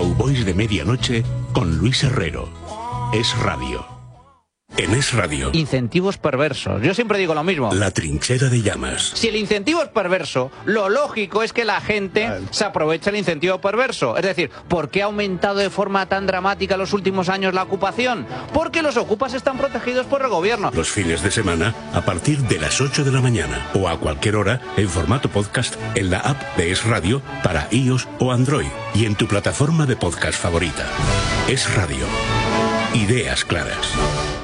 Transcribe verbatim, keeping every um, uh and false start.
Cowboys de Medianoche con Luis Herrero. Es Radio. En Es Radio. Incentivos perversos. Yo siempre digo lo mismo. La trinchera de llamas. Si el incentivo es perverso, lo lógico es que la gente se aproveche el incentivo perverso. Es decir, ¿por qué ha aumentado de forma tan dramática en los últimos años la ocupación? Porque los ocupas están protegidos por el gobierno. Los fines de semana a partir de las ocho de la mañana o a cualquier hora en formato podcast en la app de Es Radio para iOS o Android y en tu plataforma de podcast favorita. Es Radio. Ideas claras.